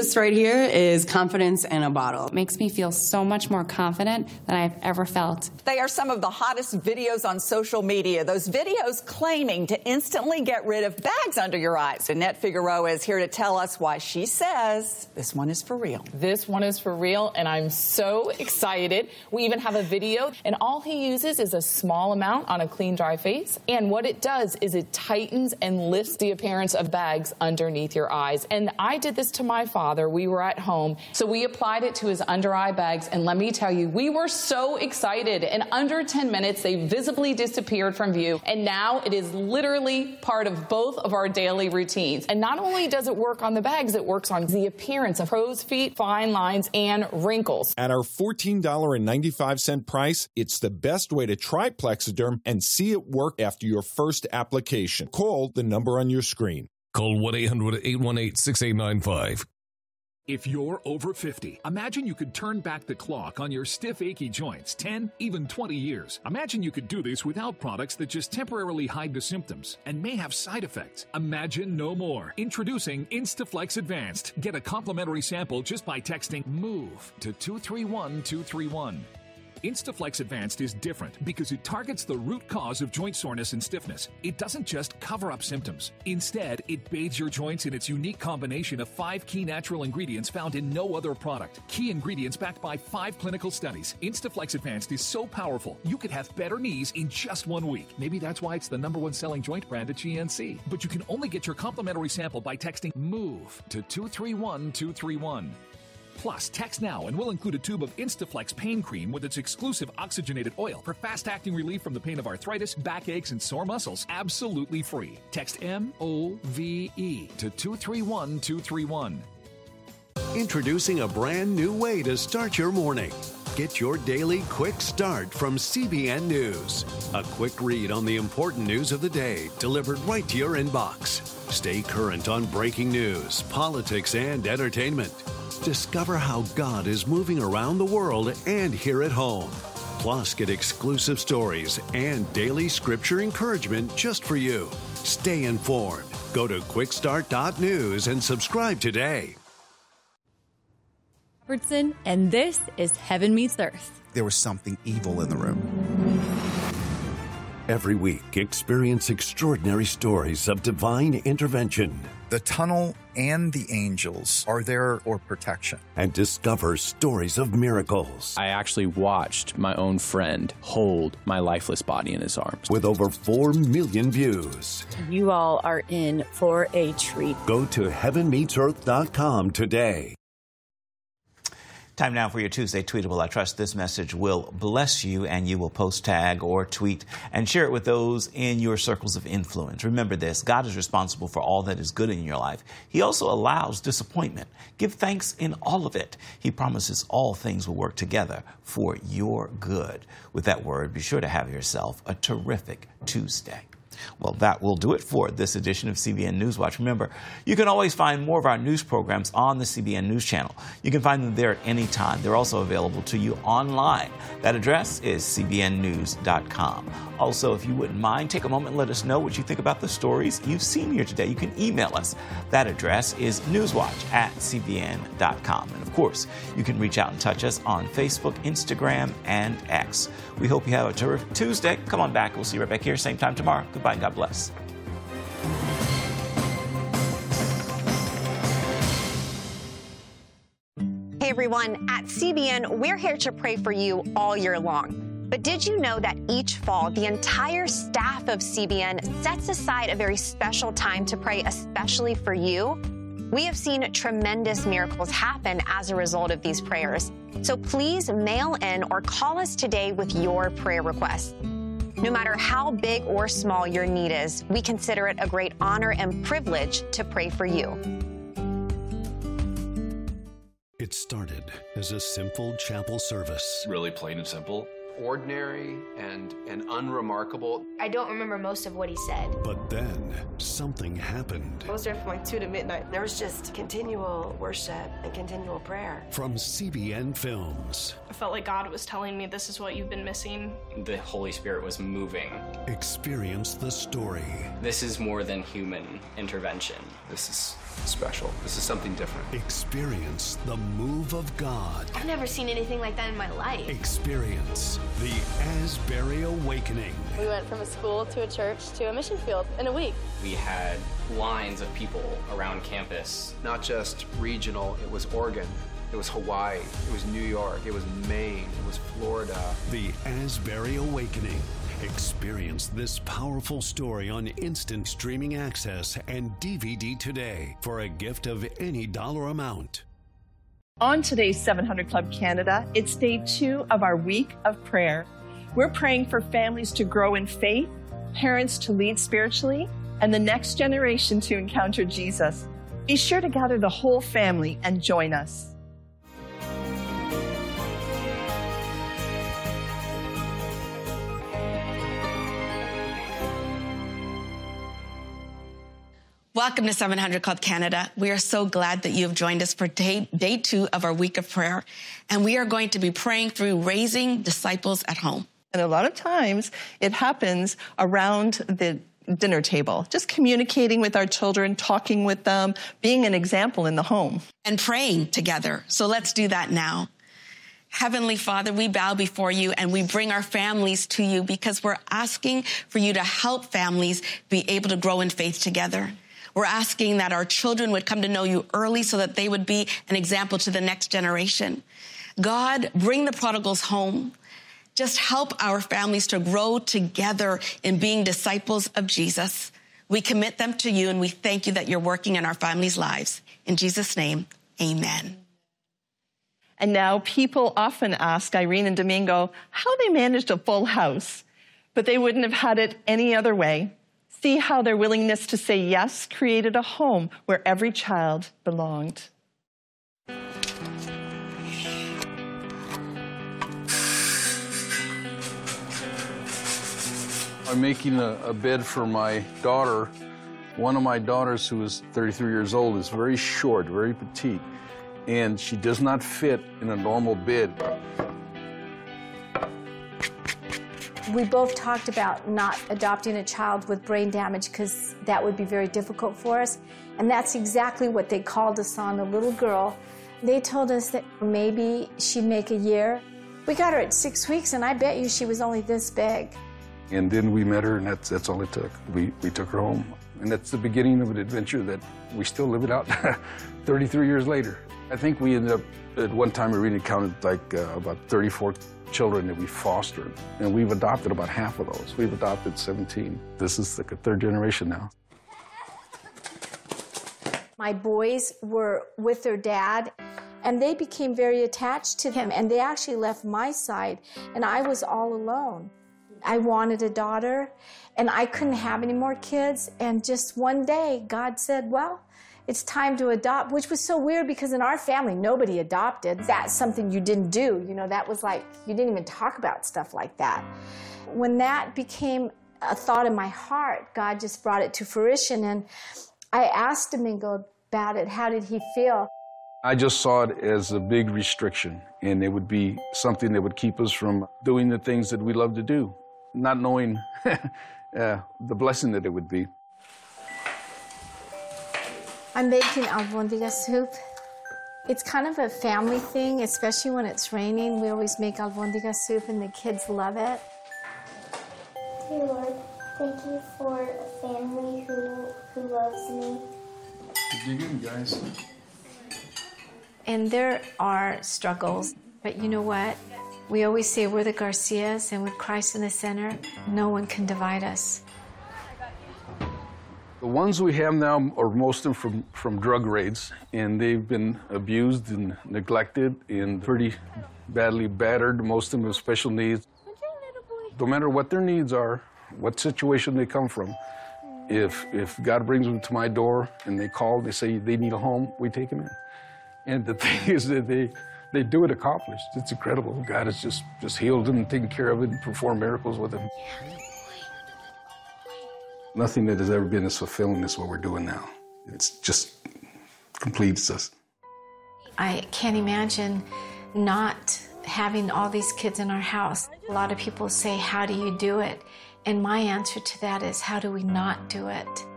This right here is confidence in a bottle. It makes me feel so much more confident than I've ever felt. They are some of the hottest videos on social media. Those videos claiming to instantly get rid of bags under your eyes. Annette Figueroa is here to tell us why she says this one is for real. This one is for real, and I'm so excited. We even have a video, and all he uses is a small amount on a clean, dry face. And what it does is it tightens and lifts the appearance of bags underneath your eyes. And I did this to my father. We were at home, so we applied it to his under eye bags, and let me tell you, we were so excited. In under 10 minutes, they visibly disappeared from view, and now it is literally part of both of our daily routines. And not only does it work on the bags, it works on the appearance of crow's feet, fine lines, and wrinkles. At our $14.95 price, it's the best way to try Plexiderm and see it work after your first application. Call the number on your screen. Call 1-800-818-6895. If you're over 50, imagine you could turn back the clock on your stiff, achy joints 10, even 20 years. Imagine you could do this without products that just temporarily hide the symptoms and may have side effects. Imagine no more. Introducing Instaflex Advanced. Get a complimentary sample just by texting MOVE to 231231. Instaflex Advanced is different because it targets the root cause of joint soreness and stiffness. It doesn't just cover up symptoms. Instead, it bathes your joints in its unique combination of 5 key natural ingredients found in no other product. Key ingredients backed by 5 clinical studies. Instaflex Advanced is so powerful, you could have better knees in just 1 week. Maybe that's why it's the #1 selling joint brand at GNC. But you can only get your complimentary sample by texting MOVE to 231231. Plus, text now and we'll include a tube of Instaflex pain cream with its exclusive oxygenated oil for fast-acting relief from the pain of arthritis, backaches, and sore muscles, absolutely free. Text MOVE to 231231. Introducing a brand new way to start your morning. Get your daily quick start from CBN News. A quick read on the important news of the day delivered right to your inbox. Stay current on breaking news, politics, and entertainment. Discover how God is moving around the world and here at home. Plus, get exclusive stories and daily scripture encouragement just for you. Stay informed. Go to quickstart.news and subscribe today. Robertson, and this is Heaven Meets Earth. There was something evil in the room. Every week, experience extraordinary stories of divine intervention. The tunnel and the angels are there for protection. And discover stories of miracles. I actually watched my own friend hold my lifeless body in his arms. With over 4 million views. You all are in for a treat. Go to heavenmeetsearth.com today. Time now for your Tuesday Tweetable. I trust this message will bless you, and you will post, tag, or tweet and share it with those in your circles of influence. Remember this: God is responsible for all that is good in your life. He also allows disappointment. Give thanks in all of it. He promises all things will work together for your good. With that word, be sure to have yourself a terrific Tuesday. Well, that will do it for this edition of CBN Newswatch. Remember, you can always find more of our news programs on the CBN News Channel. You can find them there at any time. They're also available to you online. That address is cbnnews.com. Also, if you wouldn't mind, take a moment and let us know what you think about the stories you've seen here today. You can email us. That address is newswatch@cbn.com. And of course, you can reach out and touch us on Facebook, Instagram, and X. We hope you have a terrific Tuesday. Come on back. We'll see you right back here, same time tomorrow. Goodbye and God bless. Hey everyone, at CBN, we're here to pray for you all year long. But did you know that each fall, the entire staff of CBN sets aside a very special time to pray especially for you? We have seen tremendous miracles happen as a result of these prayers. So please mail in or call us today with your prayer requests. No matter how big or small your need is, we consider it a great honor and privilege to pray for you. It started as a simple chapel service. Really plain and simple. Ordinary and unremarkable. I don't remember most of what he said. But then something happened. I was there from like 2 to midnight. There was just continual worship and continual prayer. From CBN Films. I felt like God was telling me this is what you've been missing. The Holy Spirit was moving. Experience the story. This is more than human intervention. this is special. This is something different. Experience the move of God. I've never seen anything like that in my life. Experience the Asbury Awakening. We went from a school to a church to a mission field in a week. We had lines of people around campus. Not just regional, it was Oregon, it was Hawaii, it was New York, it was Maine, it was Florida. The Asbury Awakening. Experience this powerful story on instant streaming access and DVD today for a gift of any dollar amount. On today's 700 Club Canada, it's day 2 of our week of prayer. We're praying for families to grow in faith, parents to lead spiritually, and the next generation to encounter Jesus. Be sure to gather the whole family and join us. Welcome to 700 Club Canada. We are so glad that you have joined us for day 2 of our week of prayer. And we are going to be praying through raising disciples at home. And a lot of times it happens around the dinner table, just communicating with our children, talking with them, being an example in the home. And praying together. So let's do that now. Heavenly Father, we bow before you and we bring our families to you because we're asking for you to help families be able to grow in faith together. We're asking that our children would come to know you early so that they would be an example to the next generation. God, bring the prodigals home. Just help our families to grow together in being disciples of Jesus. We commit them to you and we thank you that you're working in our families' lives. In Jesus' name, amen. And now people often ask Irene and Domingo how they managed a full house, but they wouldn't have had it any other way. See how their willingness to say yes created a home where every child belonged. I'm making a bed for my daughter. One of my daughters, who is 33 years old, is very short, very petite, and she does not fit in a normal bed. We both talked about not adopting a child with brain damage because that would be very difficult for us. And that's exactly what they called us on, a little girl. They told us that maybe she'd make a year. We got her at 6 weeks, and I bet you she was only this big. And then we met her, and that's all it took. We took her home. And that's the beginning of an adventure that we still live it out 33 years later. I think we ended up, at one time, we really counted about 34 children that we fostered, and we've adopted about half of those. We've adopted 17. This is like a 3rd generation now. My boys were with their dad, and they became very attached to him, and they actually left my side, and I was all alone. I wanted a daughter, and I couldn't have any more kids, and just one day, God said, well, it's time to adopt, which was so weird because in our family, nobody adopted. That's something you didn't do. You know, that was like, you didn't even talk about stuff like that. When that became a thought in my heart, God just brought it to fruition. And I asked Domingo about it. How did he feel? I just saw it as a big restriction, and it would be something that would keep us from doing the things that we love to do, not knowing the blessing that it would be. I'm making albondiga soup. It's kind of a family thing, especially when it's raining. We always make albondiga soup and the kids love it. Dear Lord, thank you for a family who loves me. Dig in, guys. And there are struggles, but you know what? We always say we're the Garcias, and with Christ in the center, no one can divide us. The ones we have now are most of them from drug raids, and they've been abused and neglected and pretty badly battered. Most of them have special needs. No matter what their needs are, what situation they come from, if God brings them to my door and they call, they say they need a home, we take them in. And the thing is that they do it accomplished. It's incredible. God has just healed them and taken care of it and performed miracles with them. Nothing that has ever been as fulfilling as what we're doing now. It's just completes us. I can't imagine not having all these kids in our house. A lot of people say, how do you do it? And my answer to that is, how do we not do it?